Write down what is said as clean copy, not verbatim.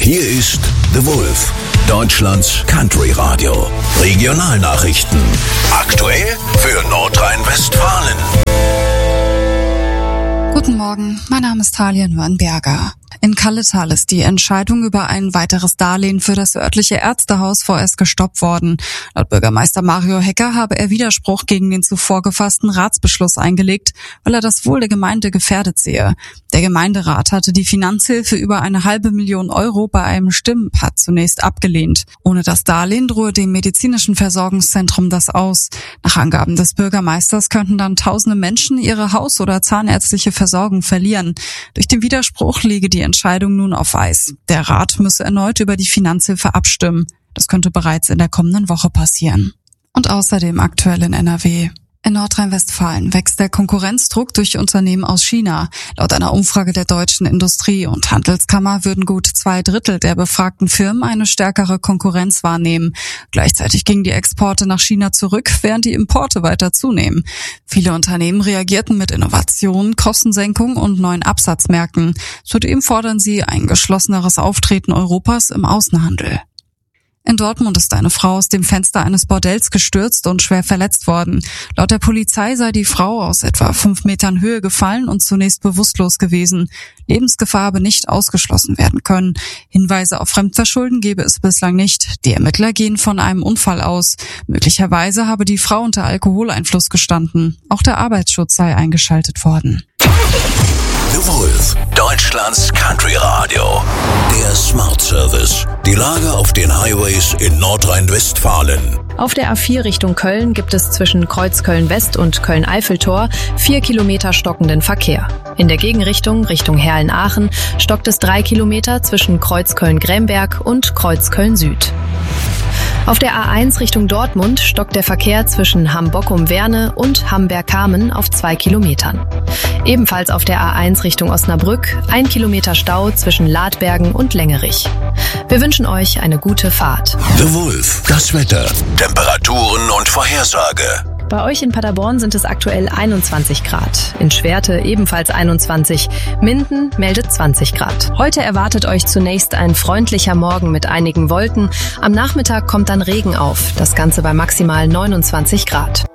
Hier ist The Wolf, Deutschlands Country Radio. Regionalnachrichten. Aktuell für Nordrhein-Westfalen. Guten Morgen, mein Name ist Talia Nürnberger. In Kalletal ist die Entscheidung über ein weiteres Darlehen für das örtliche Ärztehaus vorerst gestoppt worden. Laut Bürgermeister Mario Hecker habe er Widerspruch gegen den zuvor gefassten Ratsbeschluss eingelegt, weil er das Wohl der Gemeinde gefährdet sehe. Der Gemeinderat hatte die Finanzhilfe über 500.000 Euro bei einem Stimmenpatt zunächst abgelehnt. Ohne das Darlehen drohe dem medizinischen Versorgungszentrum das aus. Nach Angaben des Bürgermeisters könnten dann tausende Menschen ihre haus- oder zahnärztliche Versorgung verlieren. Durch den Widerspruch liege die Entscheidung nun auf Eis. Der Rat müsse erneut über die Finanzhilfe abstimmen. Das könnte bereits in der kommenden Woche passieren. Und außerdem aktuell in NRW. In Nordrhein-Westfalen wächst der Konkurrenzdruck durch Unternehmen aus China. Laut einer Umfrage der Deutschen Industrie- und Handelskammer würden gut 2/3 der befragten Firmen eine stärkere Konkurrenz wahrnehmen. Gleichzeitig gingen die Exporte nach China zurück, während die Importe weiter zunehmen. Viele Unternehmen reagierten mit Innovationen, Kostensenkung und neuen Absatzmärkten. Zudem fordern sie ein geschlosseneres Auftreten Europas im Außenhandel. In Dortmund ist eine Frau aus dem Fenster eines Bordells gestürzt und schwer verletzt worden. Laut der Polizei sei die Frau aus etwa 5 Metern Höhe gefallen und zunächst bewusstlos gewesen. Lebensgefahr habe nicht ausgeschlossen werden können. Hinweise auf Fremdverschulden gebe es bislang nicht. Die Ermittler gehen von einem Unfall aus. Möglicherweise habe die Frau unter Alkoholeinfluss gestanden. Auch der Arbeitsschutz sei eingeschaltet worden. The Wolf, Deutschlands Country Radio. Der Smart Service. Die Lage auf den Highways in Nordrhein-Westfalen. Auf der A4 Richtung Köln gibt es zwischen Kreuz Köln-West und Köln-Eiffeltor 4 Kilometer stockenden Verkehr. In der Gegenrichtung Richtung Herrlen-Aachen stockt es 3 Kilometer zwischen Kreuz Köln-Gremberg und Kreuz Köln-Süd. Auf der A1 Richtung Dortmund stockt der Verkehr zwischen Hamm-Bockum-Werne und Hamberg-Kamen auf 2 Kilometern. Ebenfalls auf der A1 Richtung Osnabrück 1 Kilometer Stau zwischen Ladbergen und Längerich. Wir wünschen euch eine gute Fahrt. The Wolf, das Wetter, Temperaturen und Vorhersage. Bei euch in Paderborn sind es aktuell 21 Grad. In Schwerte ebenfalls 21. Minden meldet 20 Grad. Heute erwartet euch zunächst ein freundlicher Morgen mit einigen Wolken. Am Nachmittag kommt dann Regen auf. Das Ganze bei maximal 29 Grad.